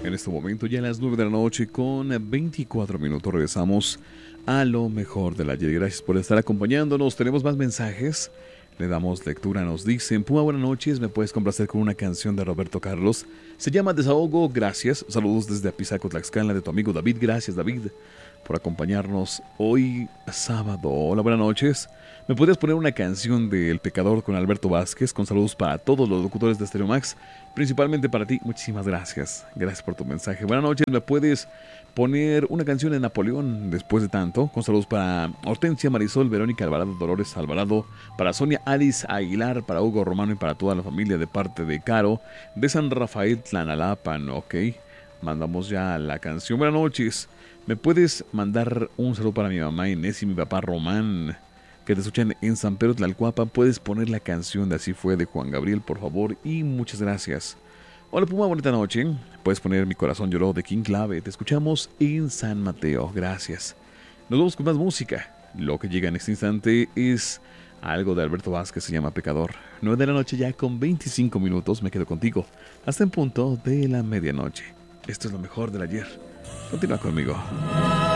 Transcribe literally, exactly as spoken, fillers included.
En este momento, ya a las nueve de la noche con veinticuatro minutos, regresamos a lo mejor del ayer. Gracias por estar acompañándonos. Tenemos más mensajes. Le damos lectura. Nos dicen: Puma, buenas noches. ¿Me puedes complacer con una canción de Roberto Carlos? Se llama Desahogo. Gracias. Saludos desde Apizaco, Tlaxcala, de tu amigo David. Gracias, David, por acompañarnos hoy sábado. Hola, buenas noches. ¿Me puedes poner una canción de El Pecador con Alberto Vázquez? Con saludos para todos los locutores de Stereo Max, principalmente para ti. Muchísimas gracias. Gracias por tu mensaje. Buenas noches. ¿Me puedes poner una canción de Napoleón después de tanto? Con saludos para Hortensia, Marisol, Verónica Alvarado, Dolores Alvarado, para Sonia Alice Aguilar, para Hugo Romano y para toda la familia de parte de Caro, de San Rafael Tlanalapan. Ok, mandamos ya la canción. Buenas noches. ¿Me puedes mandar un saludo para mi mamá Inés y mi papá Román, que te escuchan en San Pedro Tlalcuapa? Puedes poner la canción de Así Fue de Juan Gabriel, por favor, y muchas gracias. Hola Puma, bonita noche. Puedes poner Mi Corazón Lloró de King Clave. Te escuchamos en San Mateo. Gracias. Nos vamos con más música. Lo que llega en este instante es algo de Alberto Vázquez, se llama Pecador. nueve de la noche ya con veinticinco minutos. Me quedo contigo hasta en punto de la medianoche. Esto es lo mejor del ayer. Continúa conmigo.